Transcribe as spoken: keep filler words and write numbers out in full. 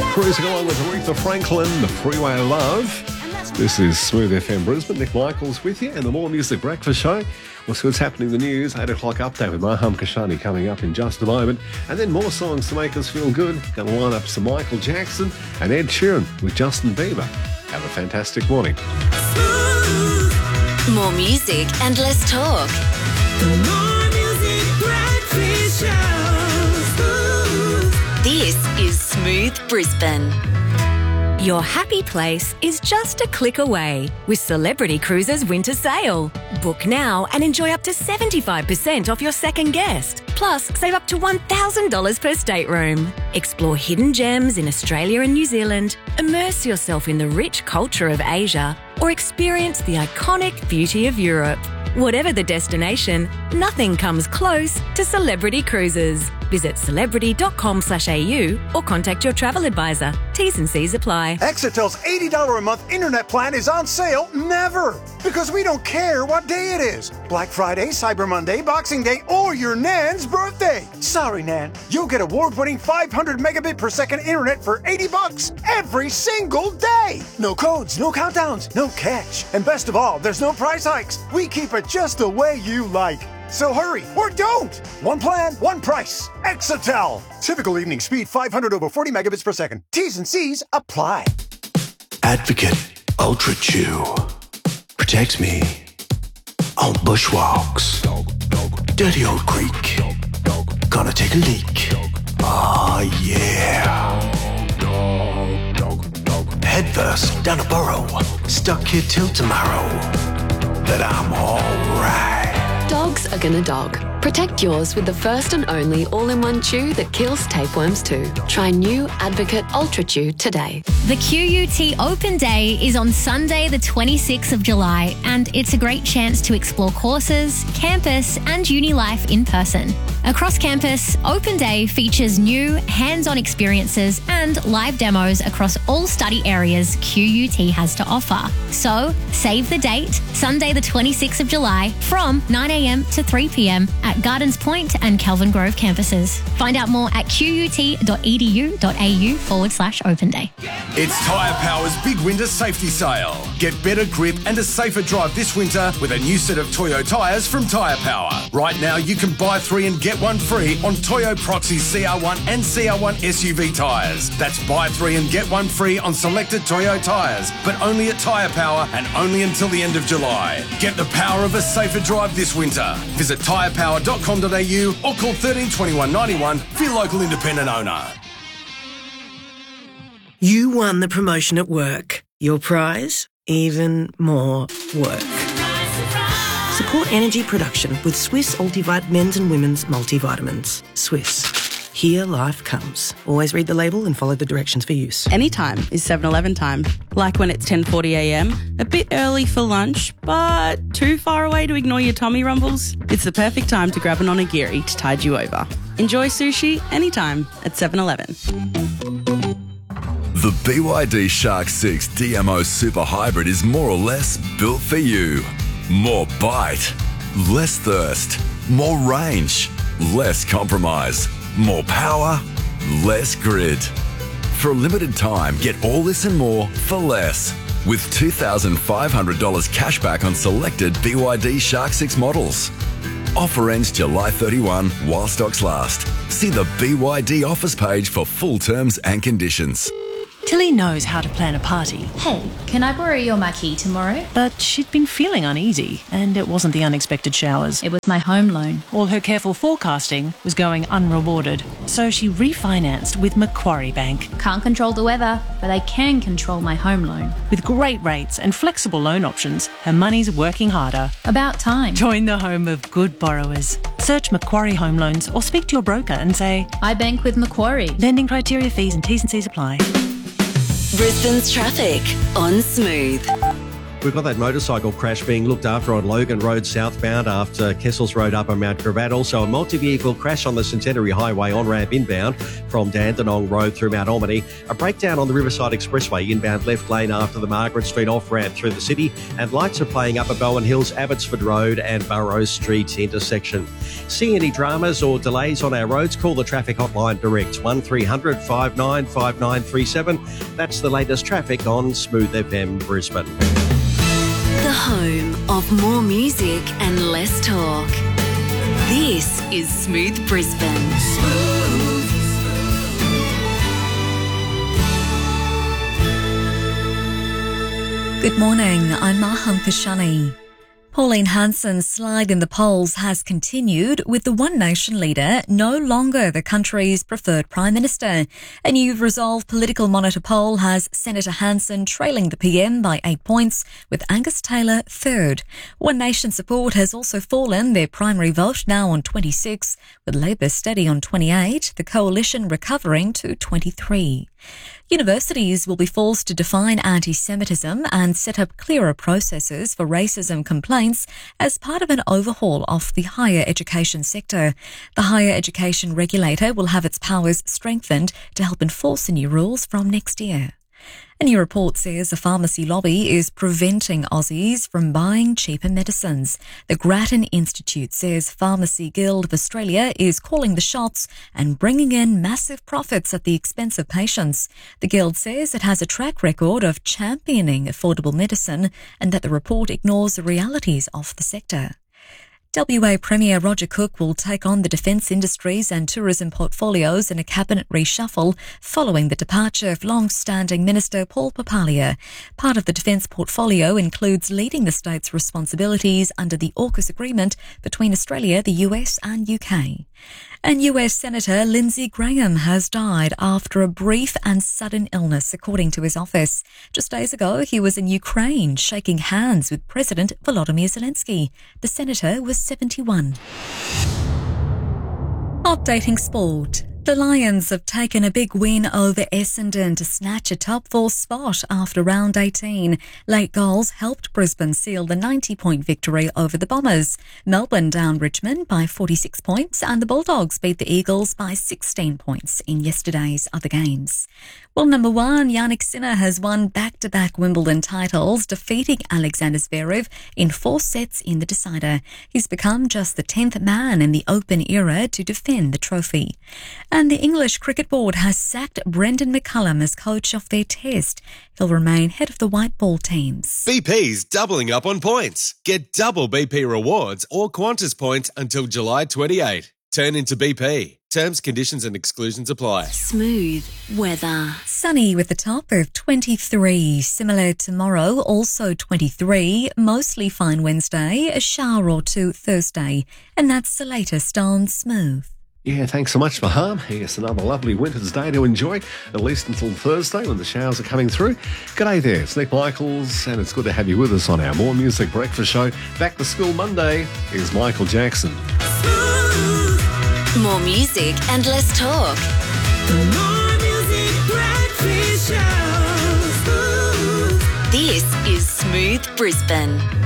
Cruising along with Aretha Franklin, The Freeway Love. This is Smooth F M Brisbane. Nick Michaels with you and the More Music Breakfast Show. We'll see what's happening in the news. eight o'clock update with Maham Kashani coming up in just a moment. And then more songs to make us feel good. Going to line up some Michael Jackson and Ed Sheeran with Justin Bieber. Have a fantastic morning. More music and less talk. The More Music Breakfast Show. This is Smooth Brisbane. Your happy place is just a click away with Celebrity Cruises Winter Sale. Book now and enjoy up to seventy-five percent off your second guest. Plus, save up to one thousand dollars per stateroom. Explore hidden gems in Australia and New Zealand, immerse yourself in the rich culture of Asia, or experience the iconic beauty of Europe. Whatever the destination, nothing comes close to Celebrity Cruises. Visit celebrity.com slash AU or contact your travel advisor. T's and C's apply. Exetel's eighty dollars a month internet plan is on sale never, because we don't care what day it is. Black Friday, Cyber Monday, Boxing Day, or your Nan's birthday. Sorry, Nan. You'll get award-winning five hundred megabit per second internet for eighty bucks every single day. No codes, no countdowns, no catch. And best of all, there's no price hikes. We keep it just the way you like. So hurry, or don't! One plan, one price. Exetel. Typical evening speed five hundred over forty megabits per second. T's and C's apply. Advocate Ultra Chew protects me on bushwalks. Dirty old creek. Gonna take a leak. Ah, yeah. Head first down a burrow. Stuck here till tomorrow. But I'm alright. Dogs are gonna dog. Protect yours with the first and only all-in-one chew that kills tapeworms too. Try new Advocate Ultra Chew today. The Q U T Open Day is on Sunday the twenty-sixth of July, and it's a great chance to explore courses, campus and uni life in person. Across campus, Open Day features new hands-on experiences and live demos across all study areas Q U T has to offer. So, save the date, Sunday the twenty-sixth of July from nine a.m. to three p.m. at Gardens Point and Kelvin Grove campuses. Find out more at qut.edu.au forward slash open day. It's Tyre Power's big winter safety sale. Get better grip and a safer drive this winter with a new set of Toyo tyres from Tyre Power. Right now, you can buy three and get one free on Toyo Proxy C R one and C R one S U V tyres. That's buy three and get one free on selected Toyo tyres, but only at Tyre Power and only until the end of July. Get the power of a safer drive this winter. Visit tyre power dot com dot a u or call thirteen twenty-one ninety-one for your local independent owner. You won the promotion at work. Your prize? Even more work. Support energy production with Swiss Ultivite men's and women's multivitamins. Swiss. Here life comes. Always read the label and follow the directions for use. Anytime is seven eleven time. Like when it's ten forty a m, a bit early for lunch, but too far away to ignore your tummy rumbles? It's the perfect time to grab an onigiri to tide you over. Enjoy sushi anytime at seven eleven. The B Y D Shark six D M O Super Hybrid is more or less built for you. More bite, less thirst, more range, less compromise, more power, less grid. For a limited time, get all this and more for less. With two thousand five hundred dollars cash back on selected B Y D Shark six models. Offer ends July thirty-first while stocks last. See the B Y D offers page for full terms and conditions. Tilly knows how to plan a party. Hey, can I borrow your marquee tomorrow? But she'd been feeling uneasy, and it wasn't the unexpected showers. It was my home loan. All her careful forecasting was going unrewarded, so she refinanced with Macquarie Bank. Can't control the weather, but I can control my home loan. With great rates and flexible loan options, her money's working harder. About time. Join the home of good borrowers. Search Macquarie Home Loans or speak to your broker and say, I bank with Macquarie. Lending criteria, fees and T's and C's apply. Brisbane's traffic on Smooth. We've got that motorcycle crash being looked after on Logan Road southbound after Kessels Road up on Mount Gravatt. Also a multi-vehicle crash on the Centenary Highway on-ramp inbound from Dandenong Road through Mount Almany. A breakdown on the Riverside Expressway inbound left lane after the Margaret Street off-ramp through the city. And lights are playing up at Bowen Hills, Abbotsford Road and Burrows Street intersection. See any dramas or delays on our roads? Call the traffic hotline direct, one three hundred five nine five nine three seven. That's the latest traffic on Smooth F M Brisbane. The home of more music and less talk. This is Smooth Brisbane. Good morning, I'm Maham Kashani. Pauline Hanson's slide in the polls has continued, with the One Nation leader no longer the country's preferred Prime Minister. A new Resolve Political Monitor poll has Senator Hanson trailing the P M by eight points, with Angus Taylor third. One Nation support has also fallen, their primary vote now on twenty-six, with Labor steady on twenty-eight, the Coalition recovering to twenty-three. Universities will be forced to define anti-Semitism and set up clearer processes for racism complaints as part of an overhaul of the higher education sector. The higher education regulator will have its powers strengthened to help enforce the new rules from next year. A new report says the pharmacy lobby is preventing Aussies from buying cheaper medicines. The Grattan Institute says Pharmacy Guild of Australia is calling the shots and bringing in massive profits at the expense of patients. The Guild says it has a track record of championing affordable medicine and that the report ignores the realities of the sector. W A Premier Roger Cook will take on the defence industries and tourism portfolios in a cabinet reshuffle following the departure of long-standing Minister Paul Papalia. Part of the defence portfolio includes leading the state's responsibilities under the AUKUS agreement between Australia, the U S and U K. And U S Senator Lindsey Graham has died after a brief and sudden illness, according to his office. Just days ago, he was in Ukraine shaking hands with President Volodymyr Zelensky. The senator was seventy-one. Updating sport. The Lions have taken a big win over Essendon to snatch a top four spot after round eighteen. Late goals helped Brisbane seal the ninety-point victory over the Bombers. Melbourne downed Richmond by forty-six points and the Bulldogs beat the Eagles by sixteen points in yesterday's other games. Well, number one, Jannik Sinner has won back-to-back Wimbledon titles, defeating Alexander Zverev in four sets in the decider. He's become just the tenth man in the Open era to defend the trophy. And the English Cricket Board has sacked Brendan McCullum as coach of their test. He'll remain head of the white ball teams. B P's doubling up on points. Get double B P rewards or Qantas points until July twenty-eighth. Turn into B P. Terms, conditions and exclusions apply. Smooth weather. Sunny with a top of twenty-three. Similar tomorrow, also twenty-three. Mostly fine Wednesday, a shower or two Thursday. And that's the latest on Smooth. Yeah, thanks so much, Maham. Yes, another lovely winter's day to enjoy, at least until Thursday when the showers are coming through. G'day there, it's Nick Michaels, and it's good to have you with us on our More Music Breakfast show. Back to school Monday is Michael Jackson. More music and less talk. More music breakfast show. This is Smooth Brisbane.